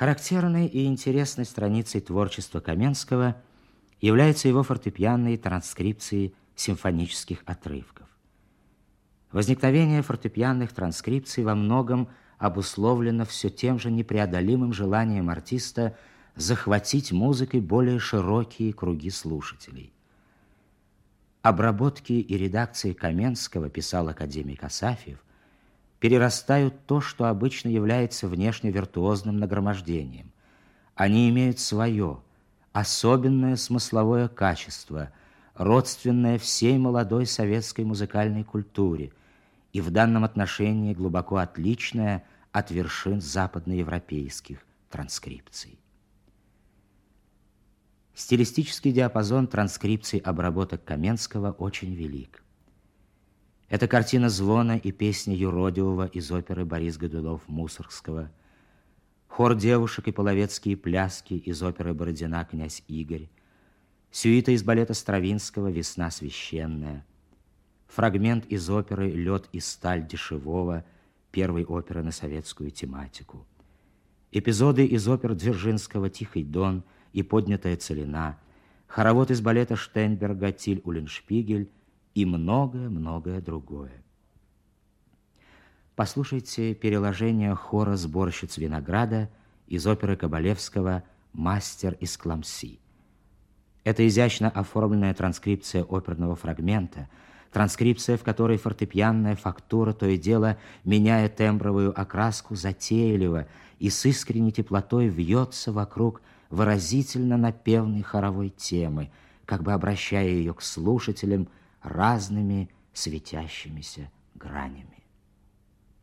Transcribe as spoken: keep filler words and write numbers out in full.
Характерной и интересной страницей творчества Каменского являются его фортепианные транскрипции симфонических отрывков. Возникновение фортепианных транскрипций во многом обусловлено все тем же непреодолимым желанием артиста захватить музыкой более широкие круги слушателей. Обработки и редакции Каменского, писал академик Асафьев, перерастают то, что обычно является внешне виртуозным нагромождением. Они имеют свое, особенное смысловое качество, родственное всей молодой советской музыкальной культуре и в данном отношении глубоко отличное от вершин западноевропейских транскрипций. Стилистический диапазон транскрипций обработок Каменского очень велик. Это картина звона и песни юродивого из оперы Борис Годунов-Мусоргского, хор девушек и половецкие пляски из оперы Бородина «Князь Игорь», сюита из балета Стравинского «Весна священная», фрагмент из оперы «Лед и сталь» Дешевого, первой оперы на советскую тематику, эпизоды из опер Дзержинского «Тихий дон» и «Поднятая целина», хоровод из балета Штейнберга «Тиль Уллиншпигель» и многое-многое другое. Послушайте переложение хора сборщиц винограда из оперы Кабалевского «Мастер из Кламси». Это изящно оформленная транскрипция оперного фрагмента, транскрипция, в которой фортепианная фактура то и дело, меняя тембровую окраску, затейливо и с искренней теплотой вьется вокруг выразительно напевной хоровой темы, как бы обращая ее к слушателям разными светящимися гранями.